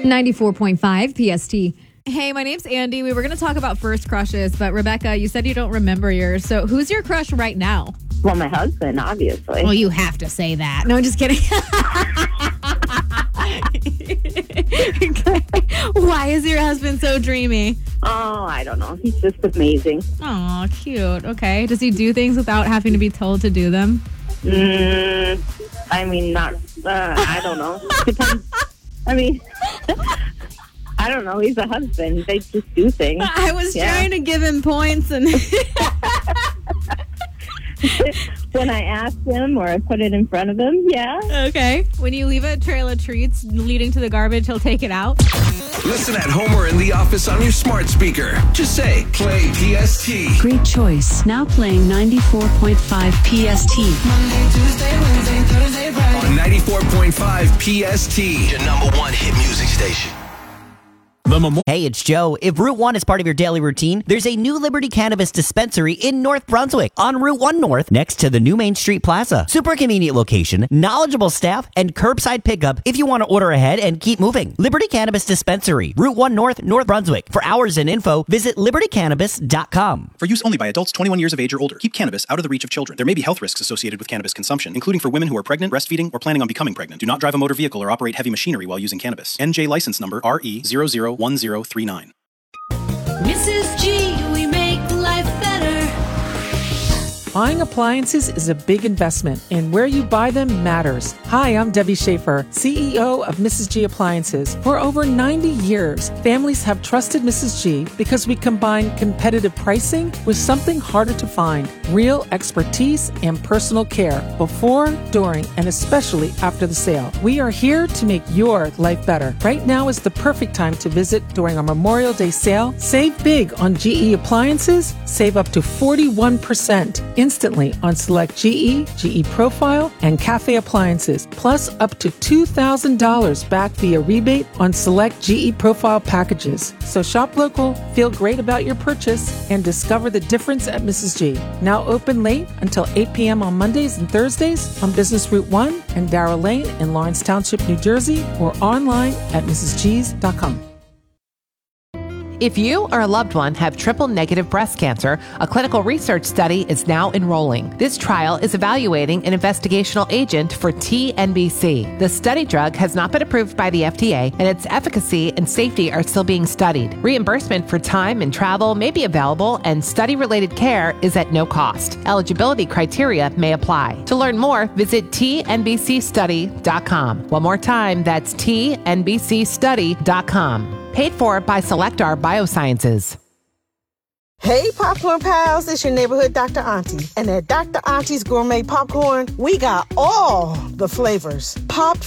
94.5 PST. Hey, my name's Andy. We were going to talk about first crushes, but Rebecca, you said you don't remember yours. So who's your crush right now? Well, my husband, obviously. Well, you have to say that. No, I'm just kidding. Why is your husband so dreamy? Oh, I don't know. He's just amazing. Oh, cute. Okay. Does he do things without having to be told to do them? I mean, not, I don't know. Depends. I mean, I don't know. He's a husband. They just do things. I was trying to give him points and... When I ask him or I put it in front of him, yeah. Okay. When you leave a trail of treats leading to the garbage, he'll take it out. Listen at home or in the office on your smart speaker. Just say, play PST. Great choice. Now playing 94.5 PST. Monday, Tuesday, Wednesday, Thursday, Friday. On 94.5 PST. Your number one hit music station. Hey, it's Joe. If Route 1 is part of your daily routine, there's a new Liberty Cannabis dispensary in North Brunswick on Route 1 North next to the new Main Street Plaza. Super convenient location, knowledgeable staff, and curbside pickup if you want to order ahead and keep moving. Liberty Cannabis Dispensary, Route 1 North, North Brunswick. For hours and info, visit libertycannabis.com. For use only by adults 21 years of age or older. Keep cannabis out of the reach of children. There may be health risks associated with cannabis consumption, including for women who are pregnant, breastfeeding, or planning on becoming pregnant. Do not drive a motor vehicle or operate heavy machinery while using cannabis. NJ license number RE001039. Mrs. G, we make life better. Buying appliances is a big investment, and where you buy them matters. Hi, I'm Debbie Schaefer, CEO of Mrs. G Appliances. For over 90 years, families have trusted Mrs. G because we combine competitive pricing with something harder to find, real expertise and personal care before, during, and especially after the sale. We are here to make your life better. Right now is the perfect time to visit during our Memorial Day sale. Save big on GE appliances. Save up to 41% instantly on select GE Profile, and Cafe appliances, plus up to $2,000 back via rebate on select GE Profile packages. So shop local, feel great about your purchase, and discover the difference at Mrs. G. Now open late until 8 p.m. on Mondays and Thursdays on Business Route 1 and Darrell Lane in Lawrence Township, New Jersey, or online at mrsgs.com. If you or a loved one have triple-negative breast cancer, a clinical research study is now enrolling. This trial is evaluating an investigational agent for TNBC. The study drug has not been approved by the FDA, and its efficacy and safety are still being studied. Reimbursement for time and travel may be available, and study-related care is at no cost. Eligibility criteria may apply. To learn more, visit tnbcstudy.com. One more time, that's tnbcstudy.com. Paid for by Selectar Biosciences. Hey, Popcorn Pals, it's your neighborhood Dr. Auntie. And at Dr. Auntie's Gourmet Popcorn, we got all the flavors. Popped